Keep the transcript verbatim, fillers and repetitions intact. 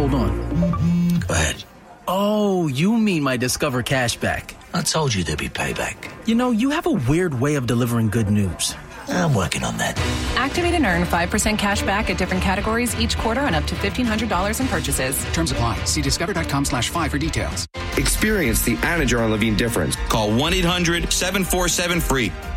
Hold on. Go ahead. Oh, you mean my Discover cashback. I told you there'd be payback. You know, you have a weird way of delivering good news. I'm working on that. Activate and earn five percent cash back at different categories each quarter on up to fifteen hundred dollars in purchases. Terms apply. See discover.com slash five for details. Experience the Anna Jar and Levine difference. Call one eight hundred seven four seven free.